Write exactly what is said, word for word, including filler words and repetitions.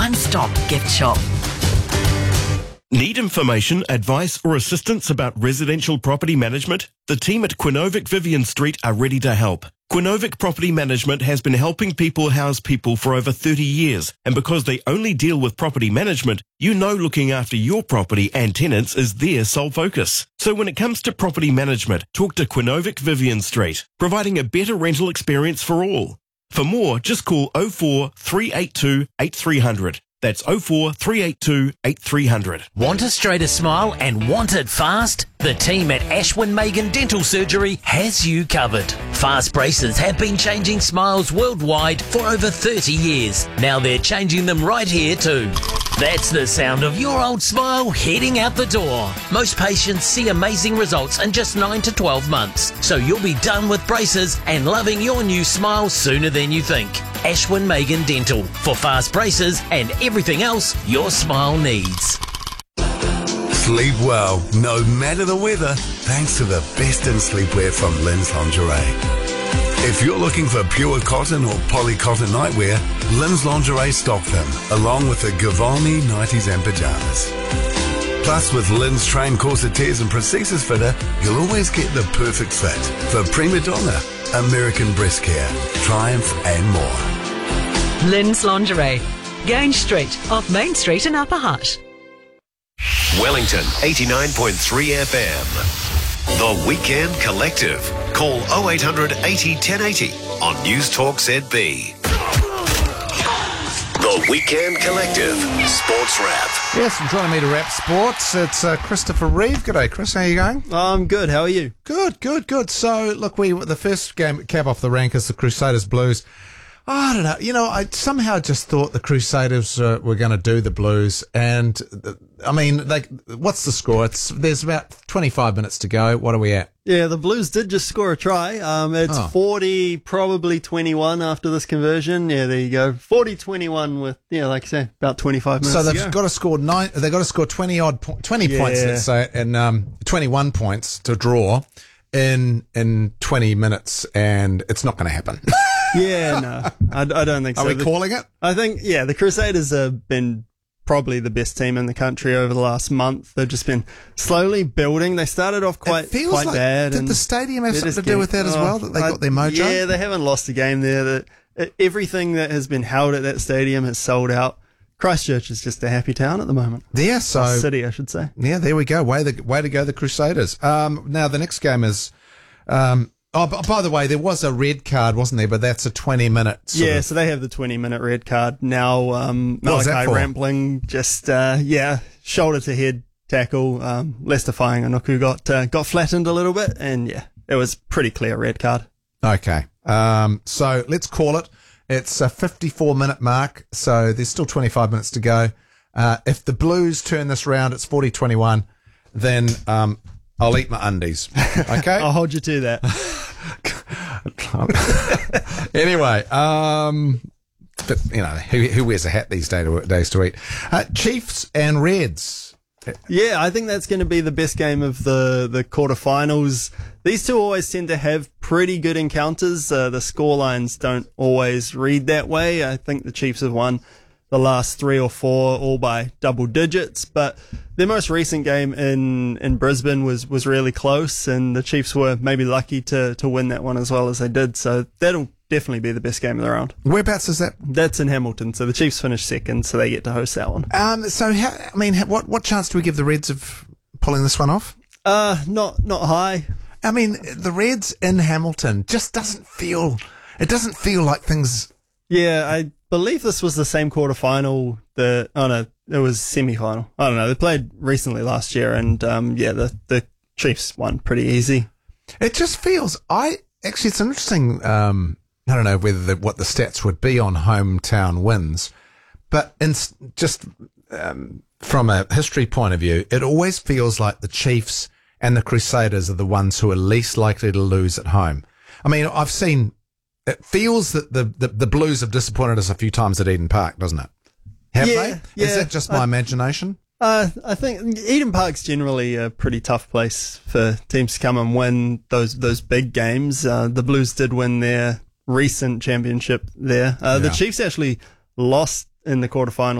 one-stop gift shop. Need information, advice or assistance about residential property management? The team at Quinovic Vivian Street are ready to help. Quinovic Property Management has been helping people house people for over thirty years, and because they only deal with property management, you know looking after your property and tenants is their sole focus. So when it comes to property management, talk to Quinovic Vivian Street, providing a better rental experience for all. For more, just call oh four three eight two eight three hundred. That's oh four three eight two eight three hundred. Want a straighter smile and want it fast? The team at Ashwin Megan Dental Surgery has you covered. Fast braces have been changing smiles worldwide for over thirty years. Now they're changing them right here too. That's the sound of your old smile heading out the door. Most patients see amazing results in just nine to twelve months. So you'll be done with braces and loving your new smile sooner than you think. Ashwin Megan Dental for fast braces and everything else your smile needs. Sleep well, no matter the weather, thanks to the best in sleepwear from Lynn's Lingerie. If you're looking for pure cotton or poly cotton nightwear, Lynn's Lingerie stock them, along with the Giovanni nighties and pajamas. Plus, with Lynn's trained corsetiers and prosthesis fitter, you'll always get the perfect fit for Prima Donna, American Breast Care, Triumph and more. Lynn's Lingerie, Grange Street, off Main Street in Upper Hutt. Wellington eighty-nine point three F M. The Weekend Collective. Call oh eight hundred eighty ten eighty on News Talk Z B. The Weekend Collective. Sports Wrap. Yes, and joining me to wrap sports, it's uh, Christopher Reeve. G'day, Chris. How are you going? I'm good. How are you? Good, good, good. So, look, we the first game cab off the rank is the Crusaders Blues. Oh, I don't know. You know, I somehow just thought the Crusaders uh, were going to do the Blues, and uh, I mean, like, what's the score? It's there's about twenty-five minutes to go. What are we at? Yeah, the Blues did just score a try. Um, it's Oh. forty, probably twenty-one after this conversion. Yeah, there you go. forty twenty-one with, yeah, like I say, about twenty-five minutes So to they've go. got to score nine. They've got to score twenty odd, po- twenty Yeah. points, let's say, and um, twenty-one points to draw in in twenty minutes, and it's not going to happen. Yeah, no, I, I don't think so. Are we The- calling it? I think, yeah, the Crusaders have been probably the best team in the country over the last month. They've just been slowly building. They started off quite, it feels quite like, bad. Did and the stadium have they're something just to do with that getting- as well? oh, That they I- got their mojo? Yeah, they haven't lost a game there. That everything that has been held at that stadium has sold out. Christchurch is just a happy town at the moment. Yeah, so City, I should say. yeah, there we go. Way the way to go, the Crusaders. Um, now the next game is. Um, oh, b- by the way, there was a red card, wasn't there? But that's a twenty minute. Yeah, Of, so they have the twenty minute red card. Now, um, What was that Malachi for? Rampling just, uh, yeah, shoulder to head tackle. Um, Lester Whainganuku got, uh, got flattened a little bit, and yeah, it was pretty clear red card. okay. Um, so let's call it. It's a fifty-four minute mark, so there's still twenty-five minutes to go. Uh, if the Blues turn this round, it's forty twenty-one. Then um, I'll eat my undies. Okay. I'll hold you to that. Anyway, um, but you know, who, who wears a hat these day to, days to eat? Uh, Chiefs and Reds. Yeah, I think that's going to be the best game of the, the quarterfinals. These two always tend to have pretty good encounters. Uh, the scorelines don't always read that way. I think the Chiefs have won the last three or four all by double digits, but their most recent game in, in Brisbane was, was really close, and the Chiefs were maybe lucky to, to win that one as well as they did. So that'll definitely be the best game of the round. Whereabouts is that? That's in Hamilton. So the Chiefs finished second, so they get to host that one. Um, so how, I mean, how, what what chance do we give the Reds of pulling this one off? Uh, not, not high. I mean, the Reds in Hamilton just doesn't feel. It doesn't feel like things. Yeah, I believe this was the same quarterfinal. The oh no, it was semi-final. I don't know. They played recently last year, and um, yeah, the the Chiefs won pretty easy. It just feels. I actually, it's an interesting. Um, I don't know whether the, what the stats would be on hometown wins, but in s- just um, from a history point of view, it always feels like the Chiefs and the Crusaders are the ones who are least likely to lose at home. I mean, I've seen. It feels that the, the, the Blues have disappointed us a few times at Eden Park, doesn't it? Have Yeah, they? Is yeah. that just my I- imagination? Uh, I think Eden Park's generally a pretty tough place for teams to come and win those those big games. Uh, the Blues did win their recent championship there. Uh, The Yeah. Chiefs actually lost in the quarterfinals